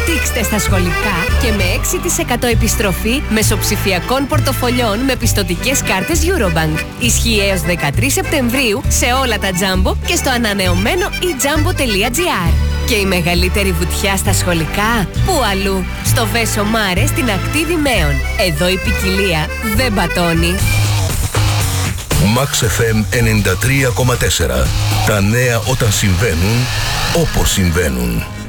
Δείξτε στα σχολικά και με 6% επιστροφή μεσοψηφιακών πορτοφολιών με πιστωτικές κάρτες Eurobank. Ισχύει έως 13 Σεπτεμβρίου σε όλα τα Jumbo και στο ανανεωμένο eJumbo.gr. Και η μεγαλύτερη βουτιά στα σχολικά, πού αλλού? Στο Βέσο Μάρε στην ακτή Δημαίων. Εδώ η ποικιλία δεν πατώνει. Max FM 93,4. Τα νέα όταν συμβαίνουν, όπως συμβαίνουν.